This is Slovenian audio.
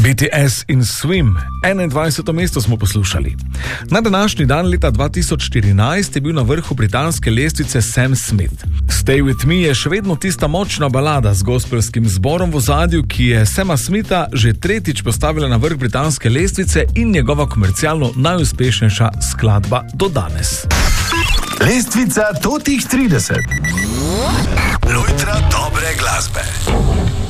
BTS in Swim, 21. mesto smo poslušali. Na današnji dan leta 2014 je bil na vrhu britanske lestvice Sam Smith. Stay With Me je še vedno tista močna balada z gospelskim zborom v ozadju, ki je Sama Smitha že tretjič postavila na vrh britanske lestvice in njegova komercialno najuspešnejša skladba do danes. Lestvica totih 30. Lojtra dobre glasbe.